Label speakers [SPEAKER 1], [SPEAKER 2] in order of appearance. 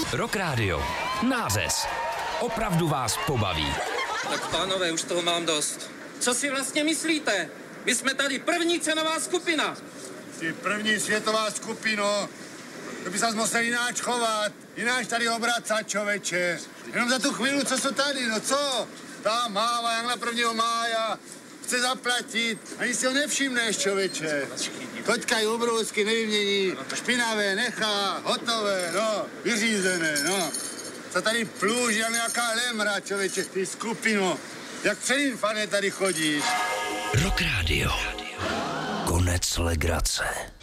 [SPEAKER 1] Rock Radio. Nářez. Opravdu vás pobaví.
[SPEAKER 2] Tak pánové, už toho mám dost. Co si vlastně myslíte? My jsme tady první cenová skupina.
[SPEAKER 3] Ty první světová skupino. To by se musel jináč chovat. Jináč tady obracat, čověče. Jenom za tu chvíli, co jsou tady, no co? Ta máva, jak na 1. mája. Chce zaplatit. Ani si ho nevšimneš, čověče. Koťka je obrovský, nevymění. Špinavé, nechá, hotové, no, vyřízené, no. Co tady plůží, jak nějaká lemra, čověče, ty skupino. Jak před infarné tady chodíš.
[SPEAKER 1] Rock Radio. Konec legrace.